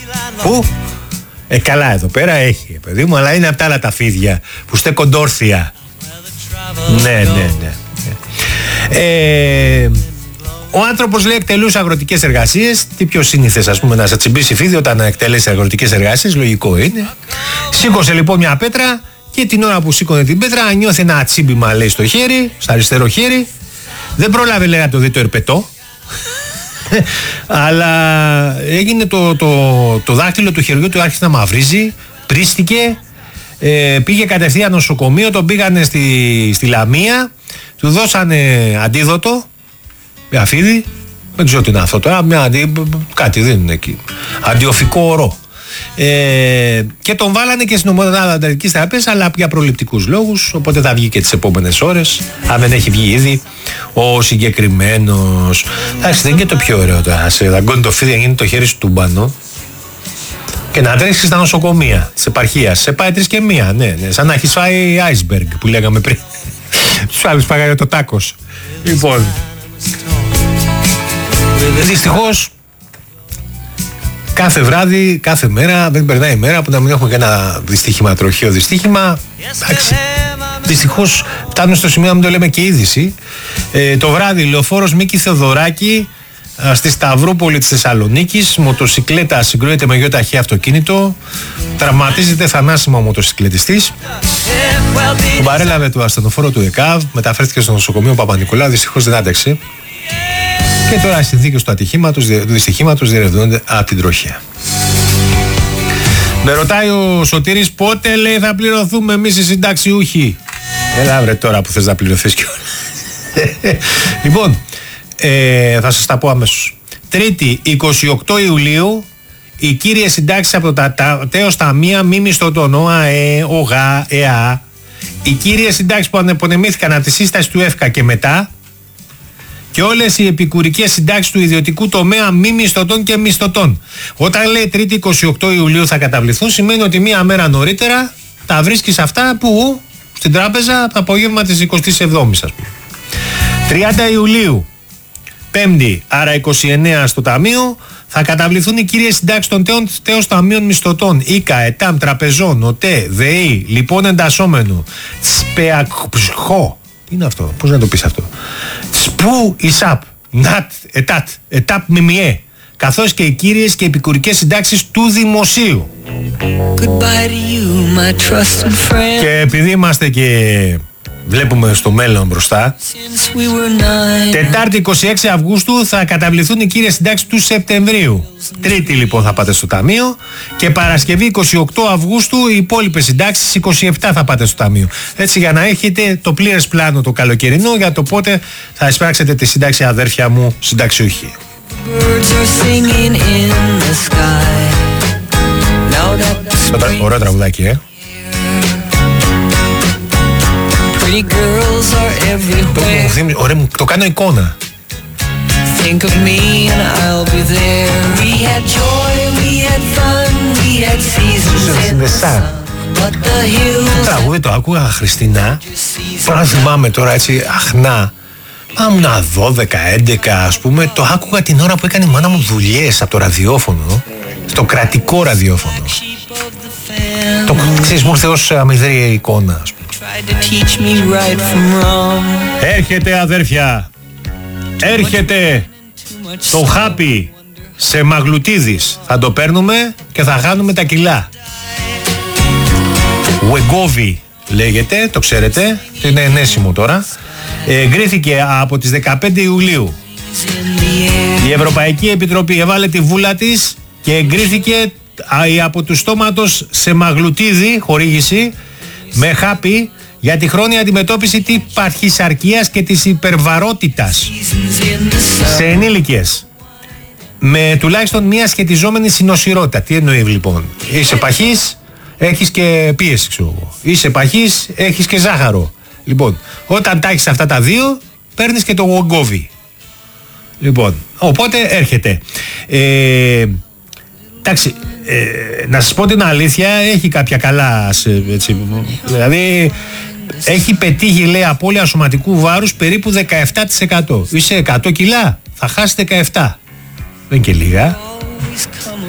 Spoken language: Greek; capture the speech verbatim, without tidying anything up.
Πού? Ε, καλά, εδώ πέρα έχει, παιδί μου, αλλά είναι από τα άλλα τα φίδια που στέκονται όρθια. Ναι, ναι, ναι. Ε, ο άνθρωπος, λέει, εκτελούσε αγροτικές εργασίες. Τι πιο σύνηθες, ας πούμε, να σε τσιμπήσει φίδι όταν εκτελέσει αγροτικές εργασίες, λογικό είναι. Σήκωσε λοιπόν μια πέτρα και την ώρα που σήκωνε την πέτρα νιώθει ένα τσίμπημα, λέει, στο χέρι, στο αριστερό χέρι. Δεν πρόλαβε, λέει, να το δει το ερπετό. Αλλά έγινε το, το, το δάχτυλο του χεριού του, άρχισε να μαυρίζει, πρίστηκε, ε, πήγε κατευθείαν νοσοκομείο, τον πήγανε στη, στη Λαμία, του δώσανε αντίδοτο, μια φίδι, δεν ξέρω τι είναι αυτό τώρα, μια αντι, κάτι δεν είναι εκεί, αντιοφικό ορό. Ε, και τον βάλανε και στην ομάδα ανταλλικής θεραπείας, αλλά για προληπτικούς λόγους, οπότε θα βγει και τις επόμενες ώρες, αν δεν έχει βγει ήδη ο συγκεκριμένος. Εντάξει, δεν είναι και το πιο ωραίο τώρα, σε δαγκώνει το φίδι, γίνει το χέρι σου τούμπανο και να τρέξεις στα νοσοκομεία της επαρχίας, σε πάει τρεις και μία, ναι, ναι, σαν να έχεις φάει iceberg που λέγαμε πριν. Τους άλλους πάγανε το τάκος. Λοιπόν, δυστυχώς κάθε βράδυ, κάθε μέρα, δεν περνάει η μέρα που να μην έχουμε κανένα δυστύχημα, τροχαίο δυστύχημα. Εντάξει. Δυστυχώς φτάνουμε στο σημείο να μην το λέμε και είδηση. Ε, το βράδυ, λεωφόρος Μίκη Θεοδωράκη στη Σταυρούπολη της Θεσσαλονίκης. Μοτοσικλέτα συγκρούεται με γεωταχή αυτοκίνητο. Τραυματίζεται θανάσιμα ο μοτοσικλετιστής. Τον παρέλαβε το ασθενοφόρο του ΕΚΑΒ. Μεταφέρθηκε στο νοσοκομείο Παπα-Νικολάου. Δυστυχώς δεν άντεξε. Και τώρα οι συνθήκες του ατυχήματος, του δυστυχήματος διερευνούνται από την τροχέα. Με ρωτάει ο Σωτήρης πότε, λέει, θα πληρωθούμε εμείς οι συνταξιούχοι. Έλα βρε τώρα που θες να πληρωθείς κιόλας. Λοιπόν, ε, θα σας τα πω αμέσως. Τρίτη, εικοστή ογδόη Ιουλίου, οι κύριες συντάξεις από τα τέος ταμεία μη μισθωτών, ΟΑΕ, ΟΓΑ, ΕΑ, οι κύριες συντάξεις που ανεπωνεμήθηκαν από τη σύσταση του ΕΦΚΑ και μετά, και όλες οι επικουρικές συντάξεις του ιδιωτικού τομέα μη μισθωτών και μισθωτών. Όταν λέει τρίτη εικοστή ογδόη Ιουλίου θα καταβληθούν, σημαίνει ότι μία μέρα νωρίτερα τα βρίσκεις αυτά που στην τράπεζα το απόγευμα της εικοστής εβδόμης, ας πούμε. τριάντα Ιουλίου, Πέμπτη, άρα είκοσι εννέα στο Ταμείο, θα καταβληθούν οι κύριες συντάξεις των τέος ταμείων μισθωτών, ΙΚΑ, ΕΤΑΜ, Τραπεζών, ΟΤΕ, ΔΕΗ, λοιπόν εντασσόμενου, ΣΠΕΑΚΧΟ. Τι είναι αυτό, πώς να το πεις αυτό? ΣΠΟΥ, ΙΣΑΠ, ΝΑΤ, ΕΤΑΤ, ΕΤΑΠ, ΜΜΕ, καθώς και οι κύριες και επικουρικές συντάξεις του δημοσίου. You, και επειδή είμαστε και βλέπουμε στο μέλλον μπροστά, we Τετάρτη εικοστή έκτη Αυγούστου θα καταβληθούν οι κύριες συντάξεις του Σεπτεμβρίου. Τρίτη λοιπόν θα πάτε στο Ταμείο και Παρασκευή εικοστή όγδοη Αυγούστου οι υπόλοιπες συντάξεις εικοστή εβδόμη θα πάτε στο Ταμείο. Έτσι για να έχετε το πλήρες πλάνο το καλοκαιρινό για το πότε θα εισπράξετε τη σύνταξη, αδέρφια μου συνταξιούχοι. Ωραίο τραγουδάκι, ε. Το, ωραία, το κάνω εικόνα. Think of me and I'll be there. We had joy, we had fun, we had seasons in the sun. But the hills. Το τραγούδι το άκουγα Χριστίνα. Τώρα θυμάμαι τώρα έτσι αχνά. Ήμουν δώδεκα έντεκα ας πούμε. Το άκουγα την ώρα που έκανε η μάνα μου δουλειές από το ραδιόφωνο. Στο κρατικό ραδιόφωνο. Το ξέρεις, μου ήρθε ως αμυδρή εικόνα, ας πούμε. Έρχεται, αδέρφια, έρχεται το χάπι σε Μαγλουτίδης. Θα το παίρνουμε και θα χάνουμε τα κιλά. Wegovy λέγεται, το ξέρετε, είναι ενέσιμο τώρα. Εγκρίθηκε από τις δεκαπέντε Ιουλίου. Η Ευρωπαϊκή Επιτροπή έβαλε τη βούλα της και εγκρίθηκε από του στόματος σε Μαγλουτίδη χορήγηση με χάπι για τη χρόνια αντιμετώπιση της παχυσαρκίας και της υπερβαρότητας σε ενήλικες με τουλάχιστον μία σχετιζόμενη συνοσυρότητα. Τι εννοεί λοιπόν? Είσαι παχής, έχεις και πίεση, ξέρω εγώ. Είσαι παχής, έχεις και ζάχαρο. Λοιπόν, όταν τα έχεις αυτά τα δύο, παίρνεις και το Wegovy. Λοιπόν, οπότε έρχεται. Ε, εντάξει, ε, να σας πω την αλήθεια, έχει κάποια καλά, έτσι, δηλαδή έχει πετύχει, λέει, απώλεια σωματικού βάρους περίπου δεκαεπτά τοις εκατό. Είσαι εκατό κιλά, θα χάσει δεκαεπτά. Δεν και λίγα.